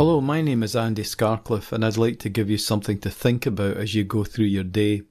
Hello, my name is Andy Scarcliffe and I'd like to give you something to think about as you go through your day.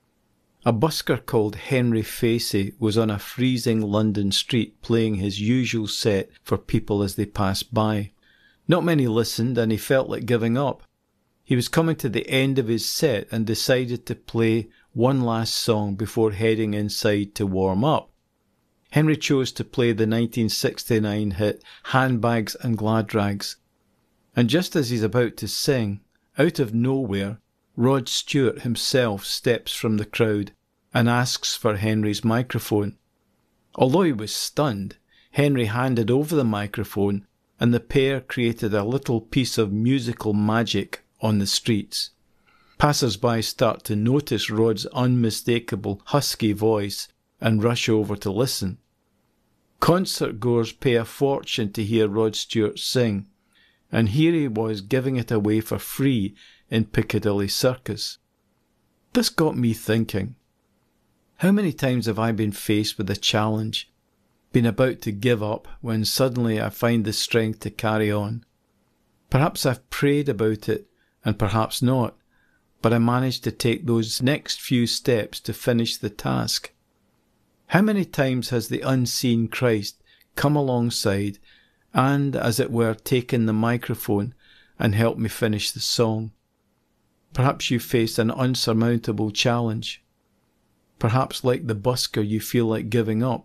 A busker called Henry Facey was on a freezing London street playing his usual set for people as they passed by. Not many listened and he felt like giving up. He was coming to the end of his set and decided to play one last song before heading inside to warm up. Henry chose to play the 1969 hit Handbags and Glad Rags. And just as he's about to sing, out of nowhere, Rod Stewart himself steps from the crowd and asks for Henry's microphone. Although he was stunned, Henry handed over the microphone and the pair created a little piece of musical magic on the streets. Passers-by start to notice Rod's unmistakable husky voice and rush over to listen. Concert-goers pay a fortune to hear Rod Stewart sing, and here he was giving it away for free in Piccadilly Circus. This got me thinking. How many times have I been faced with a challenge, been about to give up, when suddenly I find the strength to carry on? Perhaps I've prayed about it, and perhaps not, but I managed to take those next few steps to finish the task. How many times has the unseen Christ come alongside and, as it were, taken the microphone and helped me finish the song? Perhaps you faced an unsurmountable challenge. Perhaps, like the busker, you feel like giving up.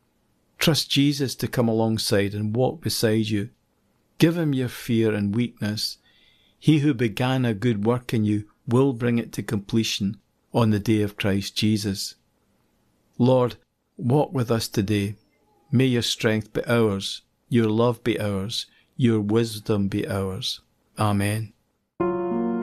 Trust Jesus to come alongside and walk beside you. Give him your fear and weakness. He who began a good work in you will bring it to completion on the day of Christ Jesus. Lord, walk with us today. May your strength be ours, your love be ours, your wisdom be ours. Amen.